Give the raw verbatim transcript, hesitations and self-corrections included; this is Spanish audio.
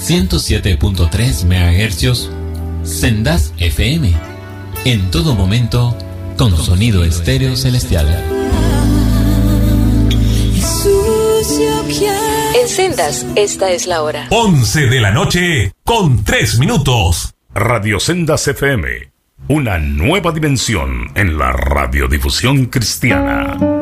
ciento siete punto tres megahercios, Sendas F M. En todo momento, con sonido estéreo celestial. En Sendas, esta es la hora. once de la noche, con tres minutos. Radio Sendas F M. Una nueva dimensión en la radiodifusión cristiana.